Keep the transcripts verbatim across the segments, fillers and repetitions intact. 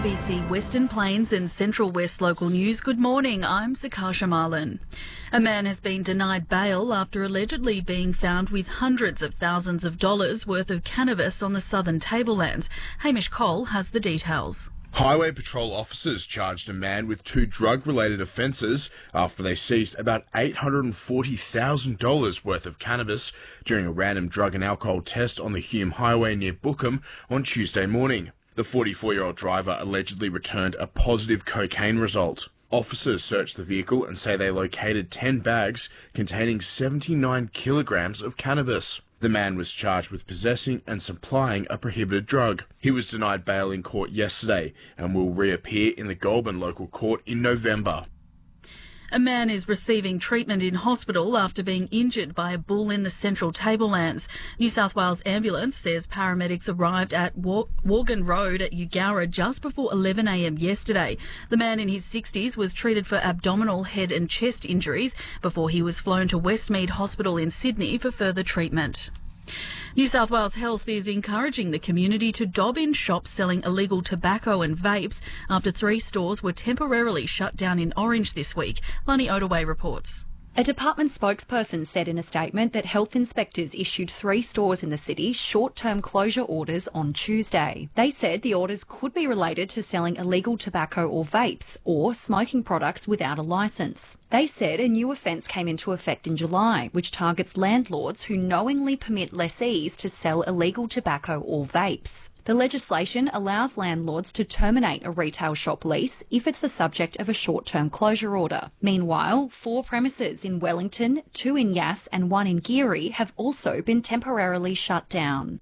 B C Western Plains and Central West Local News. Good morning, I'm Zakasha Marlin. A man has been denied bail after allegedly being found with hundreds of thousands of dollars worth of cannabis on the southern tablelands. Hamish Cole has the details. Highway Patrol officers charged a man with two drug-related offences after they seized about eight hundred forty thousand dollars worth of cannabis during a random drug and alcohol test on the Hume Highway near Bookham on Tuesday morning. The forty-four-year-old driver allegedly returned a positive cocaine result. Officers searched the vehicle and say they located ten bags containing seventy-nine kilograms of cannabis. The man was charged with possessing and supplying a prohibited drug. He was denied bail in court yesterday and will reappear in the Goulburn local court in November. A man is receiving treatment in hospital after being injured by a bull in the central tablelands. New South Wales Ambulance says paramedics arrived at Worgan Road at Eugowra just before eleven a m yesterday. The man in his sixties was treated for abdominal, head and chest injuries before he was flown to Westmead Hospital in Sydney for further treatment. New South Wales Health is encouraging the community to dob in shops selling illegal tobacco and vapes after three stores were temporarily shut down in Orange this week. Lani Odaway reports. A department spokesperson said in a statement that health inspectors issued three stores in the city short-term closure orders on Tuesday. They said the orders could be related to selling illegal tobacco or vapes or smoking products without a licence. They said a new offence came into effect in July, which targets landlords who knowingly permit lessees to sell illegal tobacco or vapes. The legislation allows landlords to terminate a retail shop lease if it's the subject of a short-term closure order. Meanwhile, four premises in Wellington, two in Yass and one in Geary have also been temporarily shut down.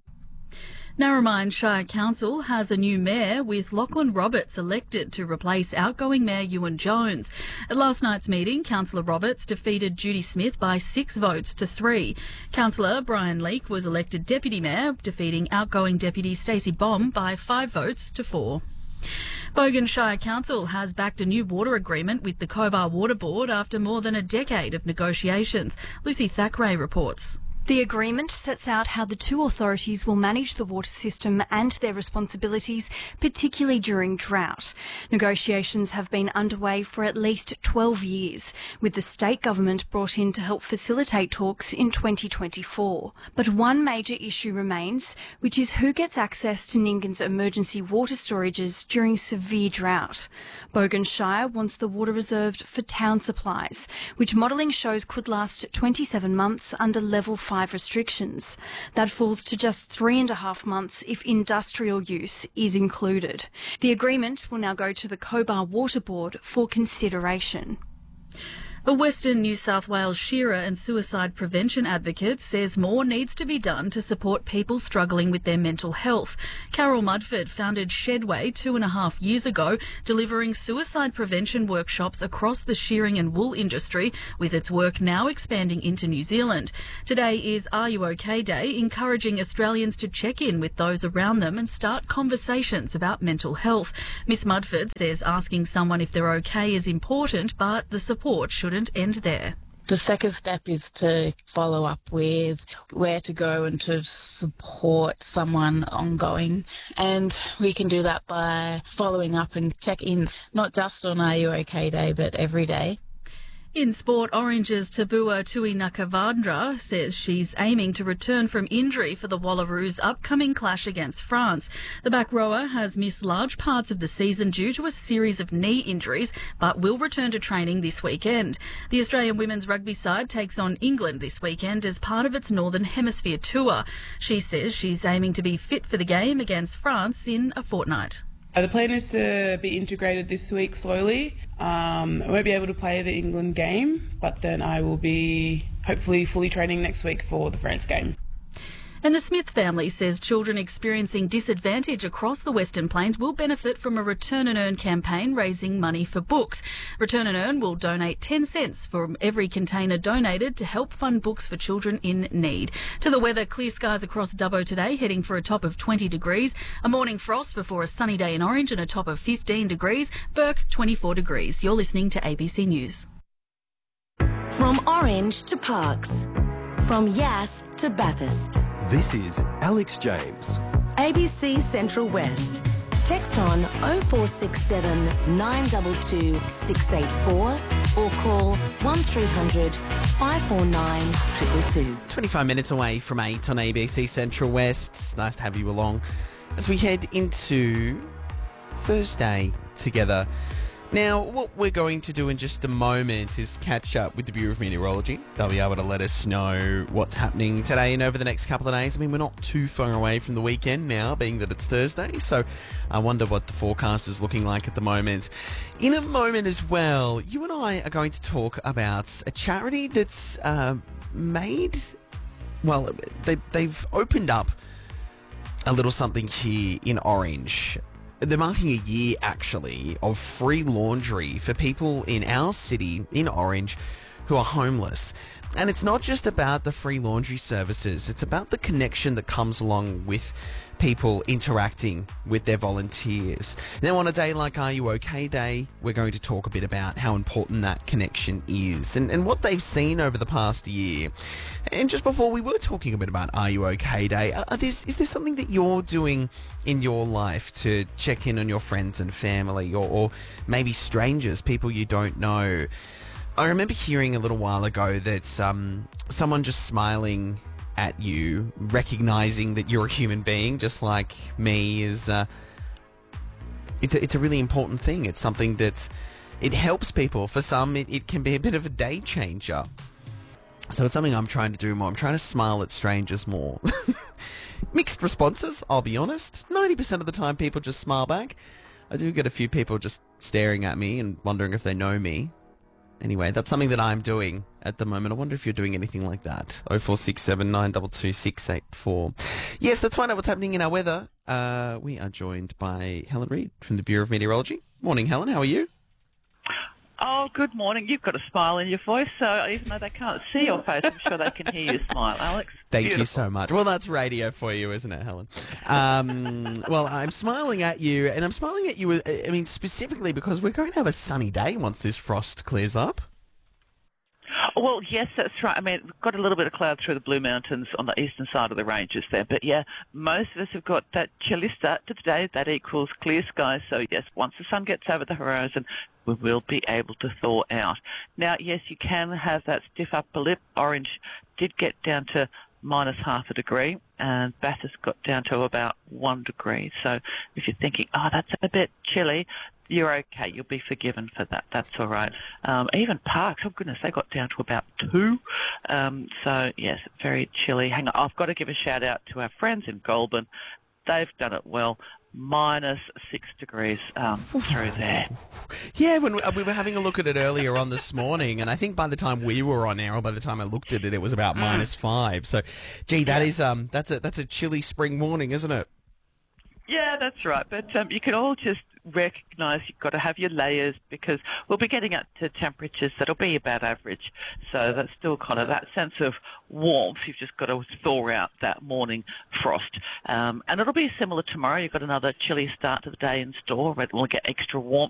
Narromine Shire Council has a new mayor, with Lachlan Roberts elected to replace outgoing Mayor Ewan Jones. At last night's meeting, Councillor Roberts defeated Judy Smith by six votes to three. Councillor Brian Leake was elected Deputy Mayor, defeating outgoing Deputy Stacey Baum by five votes to four. Bogan Shire Council has backed a new water agreement with the Cobar Water Board after more than a decade of negotiations. Lucy Thackeray reports. The agreement sets out how the two authorities will manage the water system and their responsibilities, particularly during drought. Negotiations have been underway for at least twelve years, with the state government brought in to help facilitate talks in twenty twenty-four. But one major issue remains, which is who gets access to Ningan's emergency water storages during severe drought. Bogan Shire wants the water reserved for town supplies, which modelling shows could last twenty-seven months under level five restrictions. That falls to just three and a half months if industrial use is included. The agreement will now go to the Cobar Water Board for consideration. A Western New South Wales shearer and suicide prevention advocate says more needs to be done to support people struggling with their mental health. Carol Mudford founded Shedway two and a half years ago, delivering suicide prevention workshops across the shearing and wool industry, with its work now expanding into New Zealand. Today is Are You OK Day, encouraging Australians to check in with those around them and start conversations about mental health. Miss Mudford says asking someone if they're okay is important, but the support should shouldn't end there. The second step is to follow up with where to go and to support someone ongoing. And we can do that by following up and check-ins, not just on Are You OK Day, but every day. In sport, Orange's Tabua Tui Nakavandra says she's aiming to return from injury for the Wallaroos' upcoming clash against France. The back rower has missed large parts of the season due to a series of knee injuries, but will return to training this weekend. The Australian women's rugby side takes on England this weekend as part of its Northern Hemisphere tour. She says she's aiming to be fit for the game against France in a fortnight. The plan is to be integrated this week slowly. Um, I won't be able to play the England game, but then I will be hopefully fully training next week for the France game. And the Smith family says children experiencing disadvantage across the Western Plains will benefit from a Return and Earn campaign raising money for books. Return and Earn will donate ten cents from every container donated to help fund books for children in need. To the weather, clear skies across Dubbo today, heading for a top of twenty degrees. A morning frost before a sunny day in Orange and a top of fifteen degrees. Burke, twenty-four degrees. You're listening to A B C News. From Orange to Parkes. From Yass to Bathurst. This is Alex James. A B C Central West. Text on oh four six seven, nine two two, six eight four or call one three hundred, five four nine, two two two. twenty-five minutes away from eight on A B C Central West. Nice to have you along as we head into Thursday together. Now, what we're going to do in just a moment is catch up with the Bureau of Meteorology. They'll be able to let us know what's happening today and over the next couple of days. I mean, we're not too far away from the weekend now, being that it's Thursday, so I wonder what the forecast is looking like at the moment. In a moment as well, you and I are going to talk about a charity that's uh, made... Well, they, they've opened up a little something here in Orange. They're marking a year, actually, of free laundry for people in our city, in Orange, who are homeless. And it's not just about the free laundry services. It's about the connection that comes along with people interacting with their volunteers. Now, on a day like Are You OK Day, we're going to talk a bit about how important that connection is and, and what they've seen over the past year. And just before, we were talking a bit about Are You OK Day. Are there, is there something that you're doing in your life to check in on your friends and family, or, or maybe strangers, people you don't know? I remember hearing a little while ago that um, someone just smiling at you, recognizing that you're a human being just like me, is uh, it's a, it's a really important thing. It's something that it helps people. For some, it, it can be a bit of a day changer. So it's something I'm trying to do more. I'm trying to smile at strangers more. Mixed responses, I'll be honest. ninety percent of the time people just smile back. I do get a few people just staring at me and wondering if they know me. Anyway, that's something that I'm doing at the moment. I wonder if you're doing anything like that. oh four six seven, nine two two, six eight four. Yes, let's find out what's happening in our weather. Uh, we are joined by Helen Reid from the Bureau of Meteorology. Morning, Helen. How are you? Oh, good morning. You've got a smile in your voice, so even though they can't see your face, I'm sure they can hear you smile, Alex. Thank Beautiful. you so much. Well, that's radio for you, isn't it, Helen? Um, well, I'm smiling at you, and I'm smiling at you, I mean, specifically because we're going to have a sunny day once this frost clears up. Well, yes, that's right. I mean, we've got a little bit of cloud through the Blue Mountains on the eastern side of the ranges there. But, yeah, most of us have got that chilly start to the day. That equals clear skies. So, yes, once the sun gets over the horizon, we will be able to thaw out. Now, yes, you can have that stiff upper lip. Orange did get down to minus half a degree, and Bathurst got down to about one degree. So if you're thinking, oh, that's a bit chilly, you're okay. You'll be forgiven for that. That's all right. Um, even Parks, oh goodness, they got down to about two. Um, so, yes, very chilly. Hang on, I've got to give a shout out to our friends in Goulburn. They've done it well. Minus six degrees um, through there. Yeah, when we, we were having a look at it earlier on this morning, and I think by the time we were on air, or by the time I looked at it, it was about mm. minus five. So, gee, that yeah. is um, that's a that's a chilly spring morning, isn't it? Yeah, that's right. But um, you can all just recognise you've got to have your layers, because we'll be getting up to temperatures that'll be about average. So that's still kind of that sense of warmth. You've just got to thaw out that morning frost. Um, and it'll be similar tomorrow. You've got another chilly start to the day in store. We'll get extra warmth